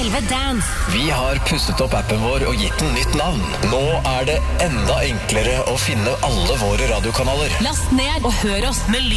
11 Dance. Vi har pusset opp appen vår og gitt den nytt navn. Nå det enda enklere å finne alle våre radiokanaler. Last ned og hør oss med